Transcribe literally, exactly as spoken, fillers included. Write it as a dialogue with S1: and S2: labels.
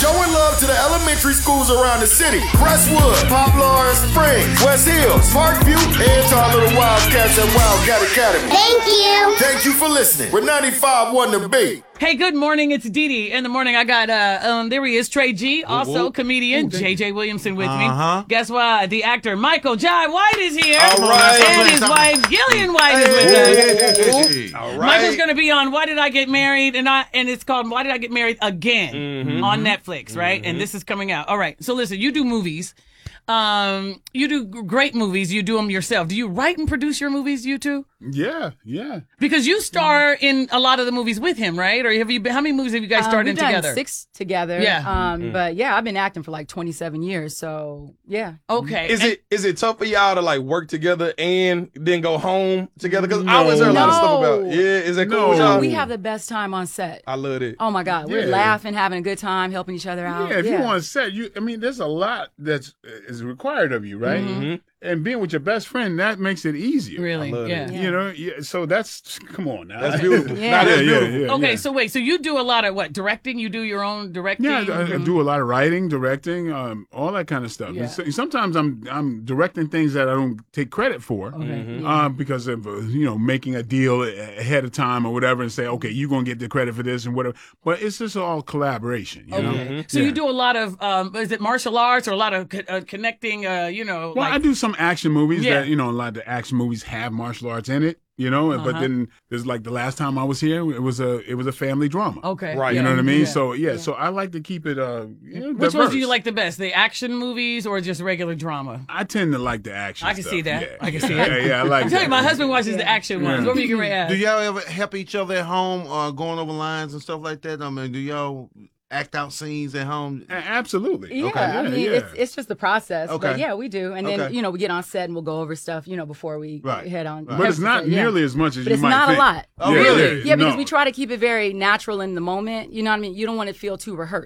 S1: Showing love to the elementary schools around the city. Crestwood, Poplar Springs, West Hills, Parkview, and to our little Wildcats at Wildcat Academy.
S2: Thank you.
S1: Thank you for listening. We're ninety-five one The Beat.
S3: Hey, good morning. It's Dee Dee. In the morning, I got, uh, um, there he is, Trey G, also
S4: ooh.
S3: comedian,
S4: Ooh,
S3: J J Williamson with
S4: Uh-huh.
S3: me. Guess what? The actor Michael Jai White is here.
S4: All right.
S3: And his wife, Gillian White, is with us.
S4: Hey. All right.
S3: Michael's going to be on Why Did I Get Married? And I and it's called Why Did I Get Married Again
S4: Mm-hmm.
S3: on Netflix, right? Mm-hmm. And this is coming out. All right. So listen, you do movies. Um, you do great movies. You do them yourself. Do you write and produce your movies, you two?
S5: Yeah, yeah.
S3: Because you star in a lot of the movies with him, right? Or have you been, how many movies have you guys starred
S6: um, we've
S3: in
S6: done
S3: together?
S6: Six together.
S3: Yeah.
S6: Um,
S4: Mm-hmm.
S6: But yeah, I've been acting for like twenty-seven years. So yeah.
S3: Okay.
S4: Is
S3: And-
S4: it is it tough for y'all to like work together and then go home together? Because I always heard a lot of stuff
S6: No.
S4: about. Yeah, is that cool
S5: No.
S4: with y'all?
S6: We have the best time on set.
S4: I love it.
S6: Oh my God, we're
S5: Yeah.
S6: laughing, having a good time, helping each other out.
S5: Yeah, if you want to set, you I mean, there's a lot that's is required of you, right?
S4: Mm-hmm.
S5: And being with your best friend, that makes it easier.
S3: Really?
S4: I love
S3: Yeah.
S4: it.
S5: You know, yeah, so that's come on now.
S4: That's beautiful.
S6: Yeah.
S4: Nah, that's
S5: Yeah, yeah,
S4: beautiful.
S5: yeah.
S3: Okay, so wait, so you do a lot of what? Directing? You do your own directing?
S5: Yeah, I, I do a lot of writing, directing, um, all that kind of stuff.
S3: Yeah.
S5: And so, sometimes I'm I'm directing things that I don't take credit for,
S3: Okay.
S5: um, because of uh, you know making a deal a- ahead of time or whatever, and say, okay, you're gonna get the credit for this and whatever. But it's just all collaboration, you know.
S3: Okay. So
S5: Yeah.
S3: you do a lot of, um, is it martial arts or a lot of co- uh, connecting, uh, you know,
S5: Well,
S3: like,
S5: I do some action movies
S3: Yeah.
S5: that, you know, a lot of the action movies have martial arts in it, you know,
S3: Uh-huh.
S5: but then there's like the last time I was here, it was a it was a family drama.
S3: okay.
S4: Right.
S5: You
S3: yeah.
S5: know what I mean?
S3: Yeah.
S5: So, yeah, so I like to keep it, uh, you know,
S3: Which ones do you
S5: diverse.
S3: like the best? The action movies or just regular drama?
S5: I tend to like the action
S3: I can
S5: stuff.
S3: see that.
S5: Yeah.
S3: I can see
S5: yeah,
S3: it.
S5: Yeah, I like
S3: I'm telling
S5: that.
S3: you, my husband watches the action ones.
S5: Yeah.
S3: What were you going to ask?
S7: Do y'all ever help each other at home, uh, going over lines and stuff like that? I mean, do y'all act out scenes at home?
S5: A- Absolutely.
S6: Yeah,
S5: Okay.
S6: I mean,
S5: yeah.
S6: it's it's just the process.
S7: Okay.
S6: But yeah, we do. And then,
S7: Okay.
S6: you know, we get on set and we'll go over stuff, you know, before we
S7: Right.
S6: head on.
S7: Right.
S5: But it's not
S6: Yeah.
S5: nearly as much as
S6: But
S5: you
S6: it's
S5: might
S6: not
S5: think.
S6: a lot.
S7: Oh,
S5: Yeah,
S7: really?
S6: Yeah, because
S5: no.
S6: we try to keep it very natural in the moment. You know what I mean? You don't want to feel too rehearsed.